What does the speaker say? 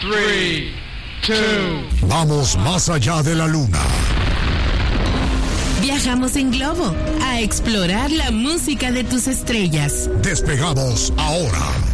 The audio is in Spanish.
3, 2. Vamos más allá de la luna. Viajamos en globo a explorar la música de tus estrellas. Despegamos ahora.